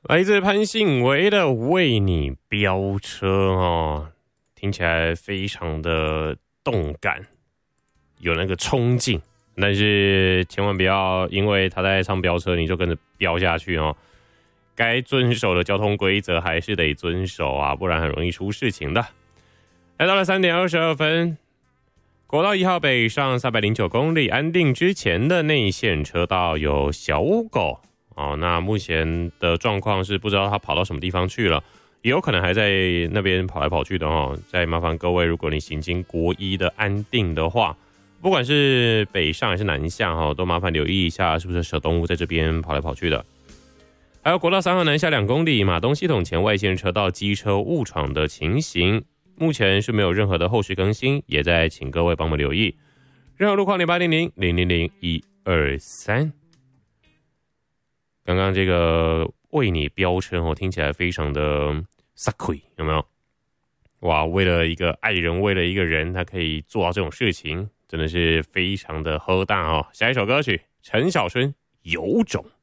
来自潘信维的为你飙车哦，听起来非常的动感，有那个冲劲，但是千万不要因为他在唱飙车你就跟着飙下去哦。该遵守的交通规则还是得遵守啊，不然很容易出事情的。来到了3点22分，国道1号北上309公里，安定之前的内线车道有小乌狗哦。那目前的状况是不知道他跑到什么地方去了，也有可能还在那边跑来跑去的哦。再麻烦各位，如果你行经国一的安定的话，不管是北上还是南向哦，都麻烦留意一下是不是小动物在这边跑来跑去的。还有国道3号南下2公里，马东系统前外线车道机车误闯的情形，目前是没有任何的后续更新，也在请各位帮忙留意。任何路况0800-000-123。刚刚这个为你飙车哦，听起来非常的撒亏，有没有？哇，为了一个爱人，为了一个人，他可以做到这种事情，真的是非常的喝大哦。下一首歌曲，陈小春，有种。